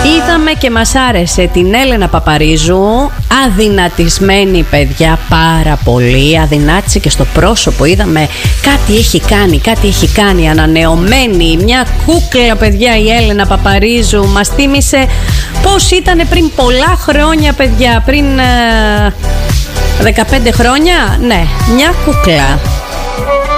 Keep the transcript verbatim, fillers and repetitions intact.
Είδαμε και μας άρεσε την Έλενα Παπαρίζου, αδυνατισμένη παιδιά, πάρα πολύ. Αδυνάτησε και στο πρόσωπο, είδαμε κάτι έχει κάνει, κάτι έχει κάνει, ανανεωμένη. Μια κούκλα παιδιά η Έλενα Παπαρίζου. Μας θύμισε πώς ήταν πριν πολλά χρόνια παιδιά, πριν ε, δεκαπέντε χρόνια. Ναι, μια κούκλα.